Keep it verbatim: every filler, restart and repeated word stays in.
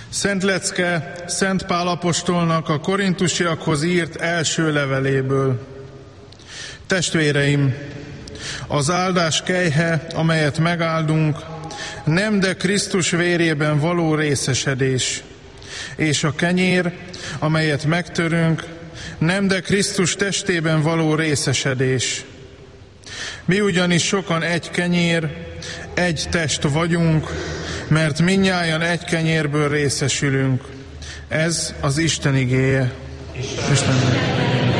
Szent lecke Szent Pál apostolnak a korintusiakhoz írt első leveléből. Testvéreim, az áldás kelyhe, amelyet megáldunk, nem de Krisztus vérében való részesedés, és a kenyér, amelyet megtörünk, nem de Krisztus testében való részesedés. Mi ugyanis sokan egy kenyér, egy test vagyunk, mert mindnyájan egy kenyérből részesülünk. Ez az Isten igéje. Isten.